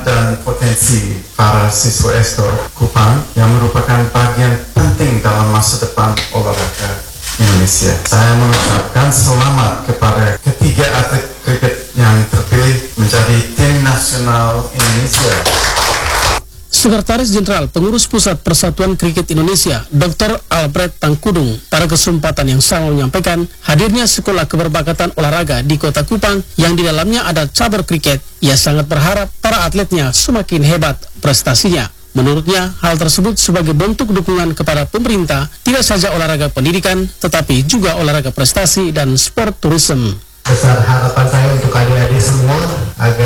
dan potensi para siswa Estor Kupang yang merupakan bagian penting dalam masa depan olahraga Indonesia. Saya mengucapkan selamat kepada ketiga atlet kriket yang terpilih menjadi tim nasional Indonesia. Sekretaris Jenderal Pengurus Pusat Persatuan Kriket Indonesia, Dr. Albert Tangkudung, pada kesempatan yang sama menyampaikan hadirnya sekolah keberbakatan olahraga di Kota Kupang yang di dalamnya ada cabur kriket. Ia sangat berharap para atletnya semakin hebat prestasinya. Menurutnya, hal tersebut sebagai bentuk dukungan kepada pemerintah, tidak saja olahraga pendidikan, tetapi juga olahraga prestasi dan sport tourism. Besar harapan saya untuk adik-adik semua